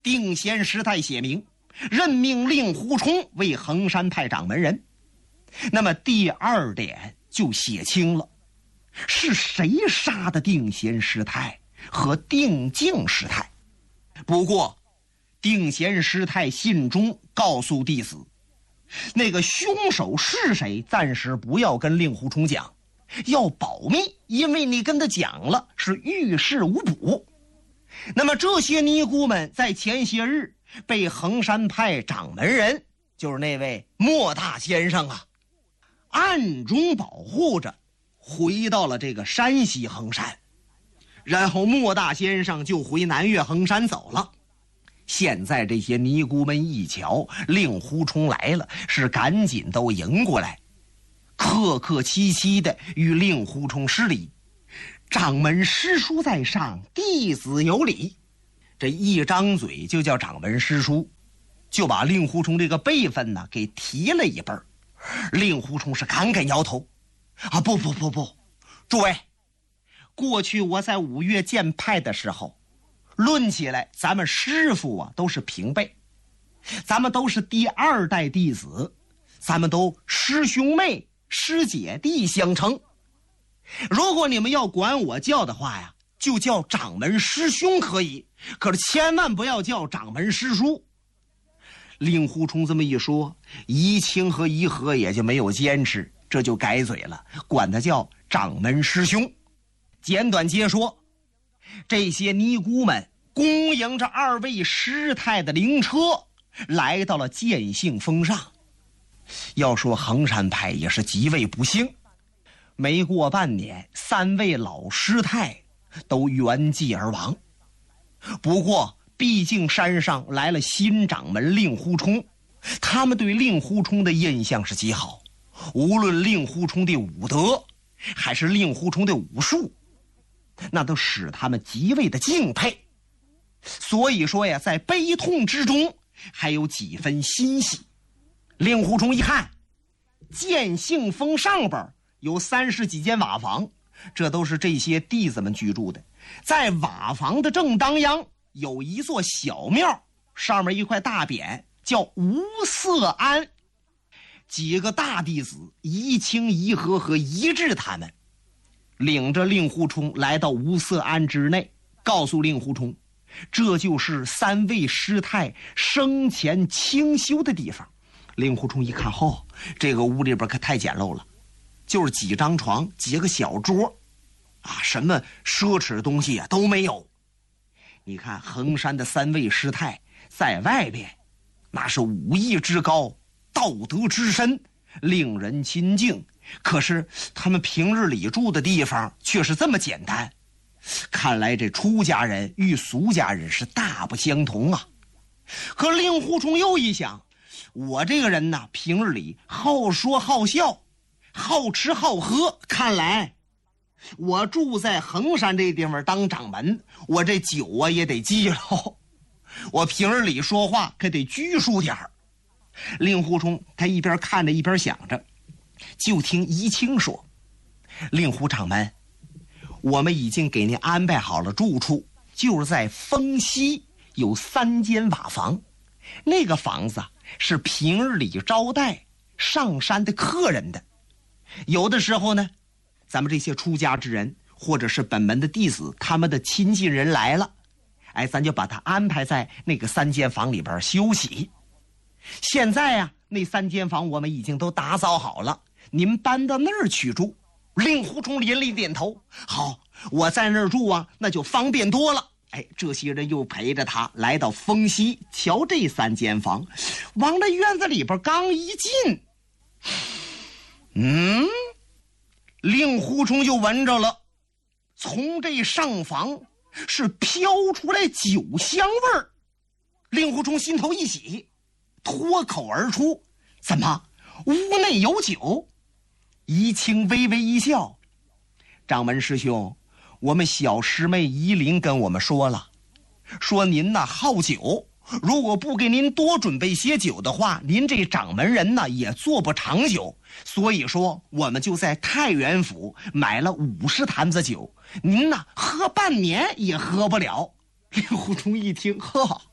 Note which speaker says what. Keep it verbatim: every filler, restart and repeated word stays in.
Speaker 1: 定县师太写明任命令狐冲为衡山派掌门人。那么第二点就写清了，是谁杀的定贤师太和定静师太。不过定贤师太信中告诉弟子，那个凶手是谁暂时不要跟令狐冲讲，要保密，因为你跟他讲了是遇事无补。那么这些尼姑们在前些日被衡山派掌门人，就是那位莫大先生啊，暗中保护着回到了这个山西衡山，然后莫大先生就回南岳衡山走了。现在这些尼姑们一瞧令狐冲来了，是赶紧都迎过来，客客气气的与令狐冲施礼。掌门师叔在上，弟子有礼。这一张嘴就叫掌门师叔，就把令狐冲这个辈分呢给提了一辈儿。令狐冲是赶赶摇头，啊不不不不，诸位，过去我在五岳建派的时候，论起来咱们师傅啊都是平辈，咱们都是第二代弟子，咱们都师兄妹师姐弟相称。如果你们要管我叫的话呀，就叫掌门师兄可以，可是千万不要叫掌门师叔。令狐冲这么一说，怡清和怡和也就没有坚持，这就改嘴了，管他叫掌门师兄。简短接说，这些尼姑们恭迎着二位师太的灵车来到了建兴峰上。要说衡山派也是极为不幸，没过半年，三位老师太都圆寂而亡。不过毕竟山上来了新掌门令狐冲，他们对令狐冲的印象是极好，无论令狐冲的武德还是令狐冲的武术，那都使他们极为的敬佩。所以说呀，在悲痛之中还有几分欣喜。令狐冲一看，建兴峰上边有三十几间瓦房，这都是这些弟子们居住的。在瓦房的正当央有一座小庙，上面一块大匾叫无色庵。几个大弟子怡清、怡和和怡智他们领着令狐冲来到无色庵之内，告诉令狐冲，这就是三位师太生前清修的地方。令狐冲一看，吼，这个屋里边可太简陋了，就是几张床，几个小桌啊，什么奢侈的东西啊都没有。你看衡山的三位师太在外边，那是武艺之高，道德之深，令人亲近，可是他们平日里住的地方却是这么简单。看来这出家人与俗家人是大不相同啊。可令狐冲又一想，我这个人呢，平日里好说好笑，好吃好喝，看来我住在衡山这地方当掌门，我这酒啊也得忌喽，我平日里说话可得拘束点儿。令狐冲他一边看着一边想着，就听怡清说，令狐掌门，我们已经给您安排好了住处，就是在峰西有三间瓦房，那个房子是平日里招待上山的客人的。有的时候呢，咱们这些出家之人或者是本门的弟子，他们的亲近人来了，哎，咱就把他安排在那个三间房里边休息。现在啊，那三间房我们已经都打扫好了，您搬到那儿去住。令狐冲连连点头，好，我在那儿住啊，那就方便多了。哎，这些人又陪着他来到峰西，瞧这三间房，往那院子里边刚一进，嗯，令狐冲就闻着了，从这上房是飘出来酒香味儿。令狐冲心头一喜，脱口而出，怎么屋内有酒？怡清微微一笑，掌门师兄，我们小师妹怡灵跟我们说了，说您呐好酒，如果不给您多准备些酒的话，您这掌门人呢也做不长久，所以说我们就在太原府买了五十坛子酒，您呢喝半年也喝不了。令狐冲一听，呵，